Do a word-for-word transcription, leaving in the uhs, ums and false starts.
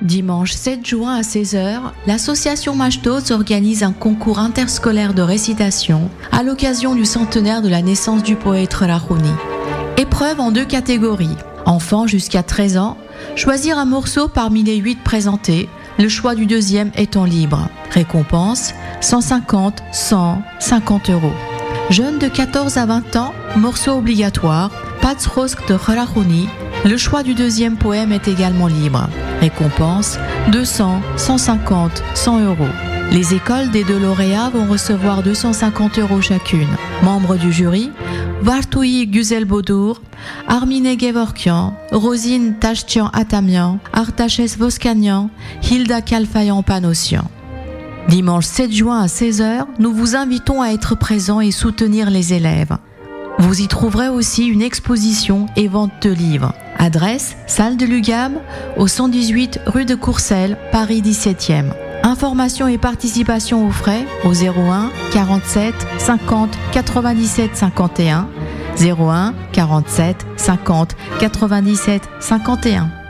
Dimanche sept juin à seize heures, l'association Mashtos organise un concours interscolaire de récitation à l'occasion du centenaire de la naissance du poète Relahuni. Épreuve en deux catégories. Enfants jusqu'à treize ans, choisir un morceau parmi les huit présentés, le choix du deuxième étant libre. Récompense cent cinquante, cent, cinquante euros. Jeunes de quatorze à vingt ans, morceau obligatoire, Patsrosk de Relahuni. Le choix du deuxième poème est également libre. Récompense deux cents, cent cinquante, cent euros. Les écoles des deux lauréats vont recevoir deux cent cinquante euros chacune. Membres du jury, Vartui Güzelbodur, Armine Gevorkian, Rosine Tachtian Atamian, Artaches Voskanian, Hilda Kalfayan Panossian. Dimanche sept juin à seize heures, nous vous invitons à être présents et soutenir les élèves. Vous y trouverez aussi une exposition et vente de livres. Adresse, salle de l'U G A M, au cent dix-huit rue de Courcelles, Paris dix-septième. Informations et participation aux frais au zéro un quarante-sept cinquante quatre-vingt-dix-sept cinquante et un, zéro un quarante-sept cinquante quatre-vingt-dix-sept cinquante et un.